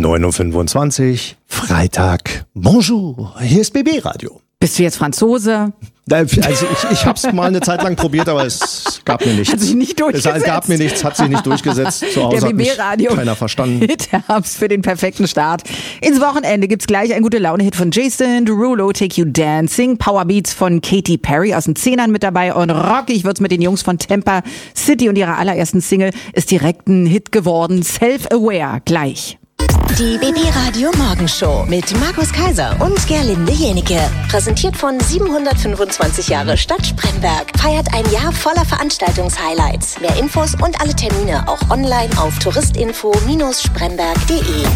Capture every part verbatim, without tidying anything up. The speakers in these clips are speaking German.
neun Uhr fünfundzwanzig, Freitag. Bonjour, hier ist B B Radio. Bist du jetzt Franzose? Also ich, ich habe es mal eine Zeit lang probiert, aber es gab mir nichts. Hat sich nicht durchgesetzt. Es gab mir nichts, hat sich nicht durchgesetzt. Zu Hause Der hat B mich B-Radio keiner verstanden. Hit-Herbst für den perfekten Start. Ins Wochenende gibt's gleich ein Gute-Laune-Hit von Jason Derulo, Take You Dancing, Powerbeats von Katy Perry aus den Zehnern mit dabei und rockig wird's mit den Jungs von Tampa City und ihrer allerersten Single ist direkt ein Hit geworden, Self-Aware, gleich. Die B B Radio Morgenshow mit Markus Kaiser und Gerlinde Jenike. Präsentiert von siebenhundertfünfundzwanzig Jahre Stadt Spremberg. Feiert ein Jahr voller Veranstaltungshighlights. Mehr Infos und alle Termine auch online auf touristinfo Bindestrich spremberg punkt de.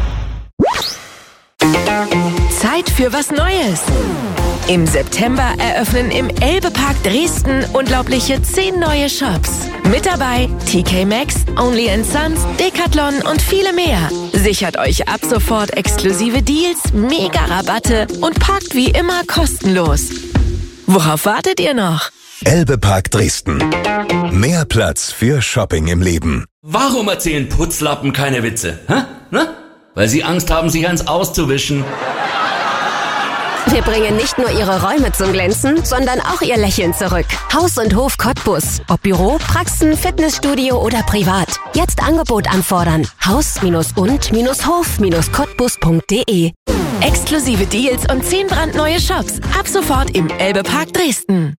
Zeit für was Neues. Im September eröffnen im Elbe-Park Dresden unglaubliche zehn neue Shops. Mit dabei T K Maxx, Only and Sons, Decathlon und viele mehr. Sichert euch ab sofort exklusive Deals, Mega-Rabatte und parkt wie immer kostenlos. Worauf wartet ihr noch? Elbe-Park Dresden. Mehr Platz für Shopping im Leben. Warum erzählen Putzlappen keine Witze? Hä? Ne? Weil sie Angst haben, sich eins auszuwischen. Wir bringen nicht nur Ihre Räume zum Glänzen, sondern auch Ihr Lächeln zurück. Haus und Hof Cottbus. Ob Büro, Praxen, Fitnessstudio oder privat. Jetzt Angebot anfordern. Haus- und Hof Cottbus punkt de. Exklusive Deals und zehn brandneue Shops. Ab sofort im Elbe-Park Dresden.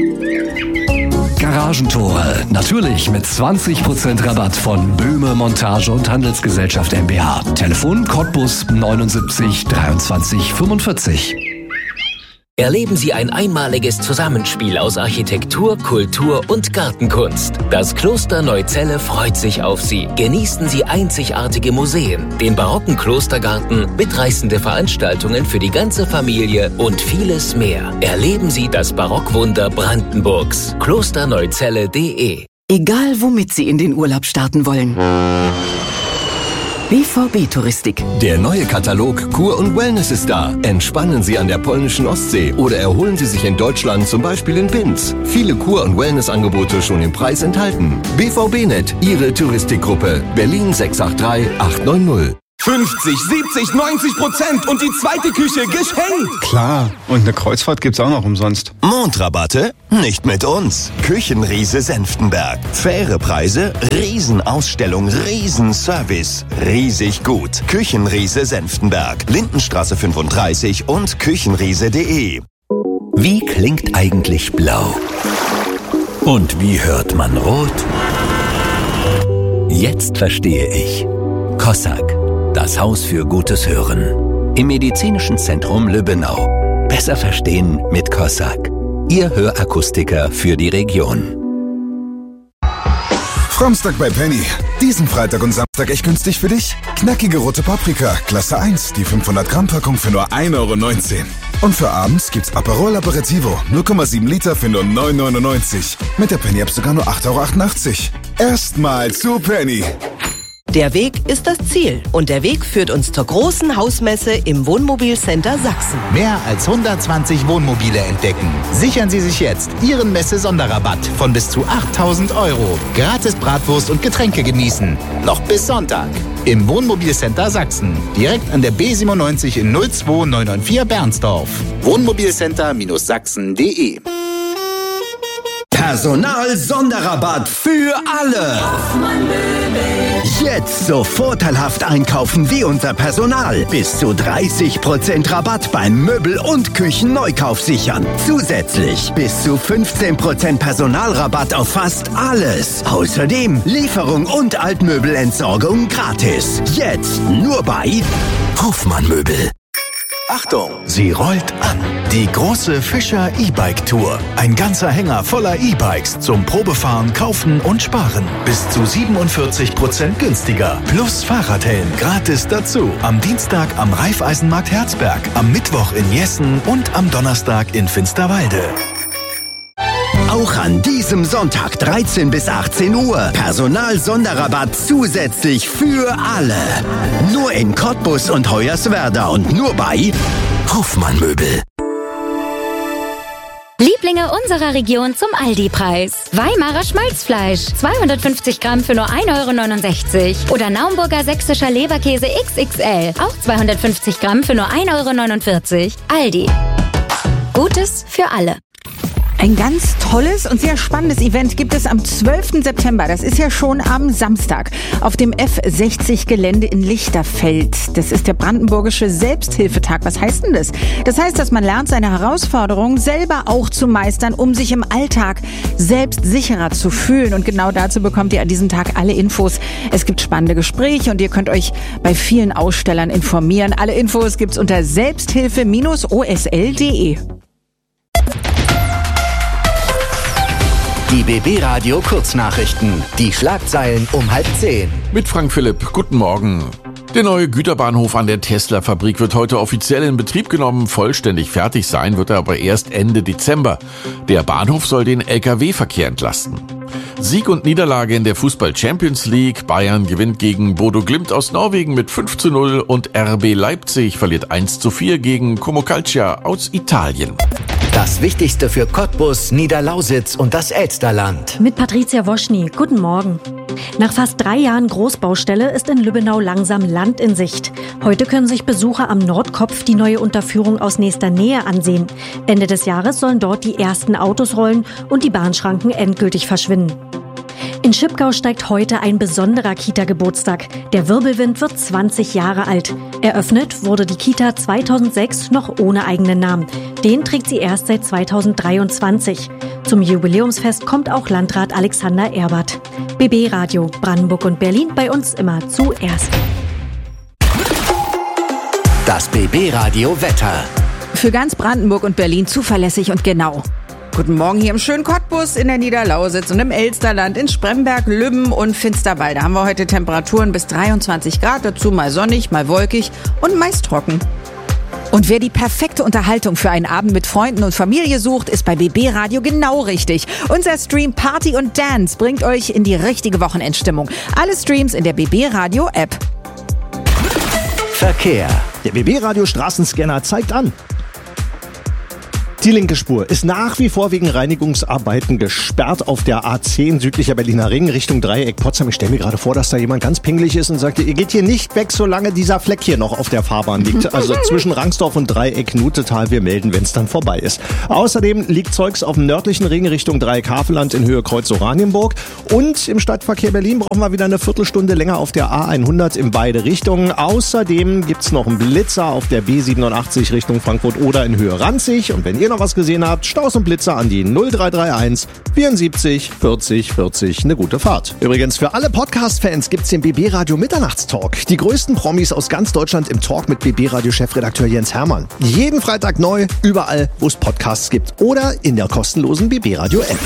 Garagentore. Natürlich mit zwanzig Prozent Rabatt von Böhme Montage und Handelsgesellschaft GmbH. Telefon Cottbus neunundsiebzig dreiundzwanzig fünfundvierzig. Erleben Sie ein einmaliges Zusammenspiel aus Architektur, Kultur und Gartenkunst. Das Kloster Neuzelle freut sich auf Sie. Genießen Sie einzigartige Museen, den barocken Klostergarten, mitreißende Veranstaltungen für die ganze Familie und vieles mehr. Erleben Sie das Barockwunder Brandenburgs. klosterneuzelle punkt de. Egal womit Sie in den Urlaub starten wollen. B V B-Touristik. Der neue Katalog Kur und Wellness ist da. Entspannen Sie an der polnischen Ostsee oder erholen Sie sich in Deutschland, zum Beispiel in Binz. Viele Kur- und Wellness-Angebote schon im Preis enthalten. B V B-Net, Ihre Touristikgruppe. Berlin sechs acht drei acht neun null. fünfzig, siebzig, neunzig Prozent und die zweite Küche geschenkt. Klar, und eine Kreuzfahrt gibt's auch noch umsonst. Mondrabatte? Nicht mit uns. Küchenriese Senftenberg. Faire Preise, Riesenausstellung, Riesenservice. Riesig gut. Küchenriese Senftenberg. Lindenstraße fünfunddreißig und küchenriese punkt de. Wie klingt eigentlich blau? Und wie hört man rot? Jetzt verstehe ich. Kossak. Das Haus für gutes Hören. Im Medizinischen Zentrum Lübbenau. Besser verstehen mit Kossak. Ihr Hörakustiker für die Region. Framstag bei Penny. Diesen Freitag und Samstag echt günstig für dich. Knackige rote Paprika, Klasse eins, die fünfhundert Gramm Packung für nur ein Euro neunzehn. Und für abends gibt's Aperol Aperitivo, null Komma sieben Liter für nur neun Euro neunundneunzig. Mit der Penny App sogar nur acht Euro achtundachtzig. Erstmal zu Penny. Der Weg ist das Ziel und der Weg führt uns zur großen Hausmesse im Wohnmobilcenter Sachsen. Mehr als hundertzwanzig Wohnmobile entdecken. Sichern Sie sich jetzt Ihren Messe-Sonderrabatt von bis zu achttausend Euro. Gratis Bratwurst und Getränke genießen. Noch bis Sonntag. Im Wohnmobilcenter Sachsen. Direkt an der B siebenundneunzig in null zwei neun neun vier Bernsdorf. Wohnmobilcenter Sachsen punkt de. Personal-Sonderrabatt für alle. Jetzt so vorteilhaft einkaufen wie unser Personal. Bis zu dreißig Prozent Rabatt beim Möbel- und Küchenneukauf sichern. Zusätzlich bis zu fünfzehn Prozent Personalrabatt auf fast alles. Außerdem Lieferung und Altmöbelentsorgung gratis. Jetzt nur bei Hofmann Möbel. Achtung, sie rollt an. Die große Fischer E-Bike Tour. Ein ganzer Hänger voller E-Bikes zum Probefahren, Kaufen und Sparen. Bis zu siebenundvierzig Prozent günstiger. Plus Fahrradhelm gratis dazu. Am Dienstag am Raiffeisenmarkt Herzberg, am Mittwoch in Jessen und am Donnerstag in Finsterwalde. Auch an diesem Sonntag dreizehn bis achtzehn Uhr. Personal-Sonderrabatt zusätzlich für alle. Nur in Cottbus und Hoyerswerda und nur bei Hofmann Möbel. Liebling Lieblinge unserer Region zum Aldi-Preis. Weimarer Schmalzfleisch, zweihundertfünfzig Gramm für nur ein Euro neunundsechzig. Oder Naumburger sächsischer Leberkäse X X L, auch zweihundertfünfzig Gramm für nur ein Euro neunundvierzig. Aldi. Gutes für alle. Ein ganz tolles und sehr spannendes Event gibt es am zwölften September. Das ist ja schon am Samstag auf dem F sechzig Gelände in Lichterfeld. Das ist der brandenburgische Selbsthilfetag. Was heißt denn das? Das heißt, dass man lernt, seine Herausforderungen selber auch zu meistern, um sich im Alltag selbst sicherer zu fühlen. Und genau dazu bekommt ihr an diesem Tag alle Infos. Es gibt spannende Gespräche und ihr könnt euch bei vielen Ausstellern informieren. Alle Infos gibt's unter selbsthilfe O S L punkt de. Die B B-Radio Kurznachrichten. Die Schlagzeilen um halb zehn. Mit Frank Philipp. Guten Morgen. Der neue Güterbahnhof an der Tesla-Fabrik wird heute offiziell in Betrieb genommen. Vollständig fertig sein wird er aber erst Ende Dezember. Der Bahnhof soll den L K W-Verkehr entlasten. Sieg und Niederlage in der Fußball-Champions League. Bayern gewinnt gegen Bodo Glimt aus Norwegen mit fünf zu null und R B Leipzig verliert eins zu vier gegen Como Calcio aus Italien. Das Wichtigste für Cottbus, Niederlausitz und das Elsterland. Mit Patricia Woschny. Guten Morgen. Nach fast drei Jahren Großbaustelle ist in Lübbenau langsam Land in Sicht. Heute können sich Besucher am Nordkopf die neue Unterführung aus nächster Nähe ansehen. Ende des Jahres sollen dort die ersten Autos rollen und die Bahnschranken endgültig verschwinden. In Schipgau steigt heute ein besonderer Kita-Geburtstag. Der Wirbelwind wird zwanzig Jahre alt. Eröffnet wurde die Kita zweitausendsechs noch ohne eigenen Namen. Den trägt sie erst seit zweitausenddreiundzwanzig. Zum Jubiläumsfest kommt auch Landrat Alexander Erbert. B B-Radio Brandenburg und Berlin, bei uns immer zuerst. Das B B-Radio Wetter. Für ganz Brandenburg und Berlin zuverlässig und genau. Guten Morgen hier im schönen Cottbus, in der Niederlausitz und im Elsterland, in Spremberg, Lübben und Finsterwalde haben wir heute Temperaturen bis dreiundzwanzig Grad, dazu mal sonnig, mal wolkig und meist trocken. Und wer die perfekte Unterhaltung für einen Abend mit Freunden und Familie sucht, ist bei B B Radio genau richtig. Unser Stream Party und Dance bringt euch in die richtige Wochenendstimmung. Alle Streams in der B B Radio App. Verkehr. Der B B Radio Straßenscanner zeigt an. Die linke Spur ist nach wie vor wegen Reinigungsarbeiten gesperrt auf der A zehn südlicher Berliner Ring Richtung Dreieck Potsdam. Ich stelle mir gerade vor, dass da jemand ganz pingelig ist und sagt, ihr geht hier nicht weg, solange dieser Fleck hier noch auf der Fahrbahn liegt. Also zwischen Rangsdorf und Dreieck Nutetal, wir melden, wenn es dann vorbei ist. Außerdem liegt Zeugs auf dem nördlichen Ring Richtung Dreieck Havelland in Höhe Kreuz Oranienburg. Und im Stadtverkehr Berlin brauchen wir wieder eine Viertelstunde länger auf der A hundert in beide Richtungen. Außerdem gibt's noch einen Blitzer auf der B siebenundachtzig Richtung Frankfurt oder in Höhe Ranzig. Und wenn ihr noch was gesehen habt, Staus und Blitzer an die null drei drei eins vierundsiebzig vierzig vierzig. Eine gute Fahrt. Übrigens, für alle Podcast-Fans gibt's den B B Radio Mitternachtstalk. Die größten Promis aus ganz Deutschland im Talk mit B B Radio Chefredakteur Jens Hermann. Jeden Freitag neu, überall, wo es Podcasts gibt oder in der kostenlosen B B Radio App.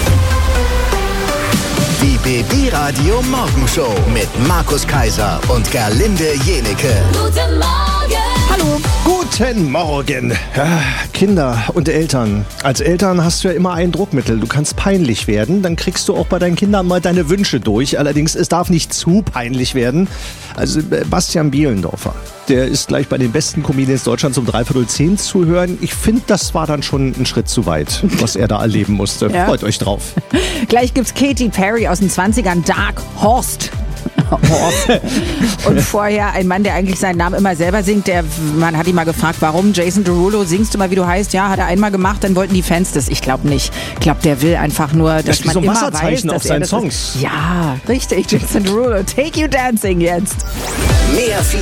Die B B Radio Morgenshow mit Markus Kaiser und Gerlinde Jenike. Guten Morgen! Hallo. Guten Morgen. Ja, Kinder und Eltern. Als Eltern hast du ja immer ein Druckmittel. Du kannst peinlich werden, dann kriegst du auch bei deinen Kindern mal deine Wünsche durch. Allerdings, es darf nicht zu peinlich werden. Also Bastian Bielendorfer, der ist gleich bei den besten Comedians Deutschlands um dreiviertel zehn zu hören. Ich finde, das war dann schon ein Schritt zu weit, was er da erleben musste. Ja. Freut euch drauf. Gleich gibt's Katy Perry aus den zwanzigern, Dark Horse. Und vorher ein Mann, der eigentlich seinen Namen immer selber singt. Der, man hat ihn mal gefragt, warum Jason Derulo, singst du mal, wie du heißt? Ja, hat er einmal gemacht, dann wollten die Fans das. Ich glaube nicht. Ich glaube, der will einfach nur, dass das man so immer Wasserzeichen weiß, auf dass seinen er das Songs. Ist. Ja, richtig. Jason Derulo, Take You Dancing jetzt. Mehr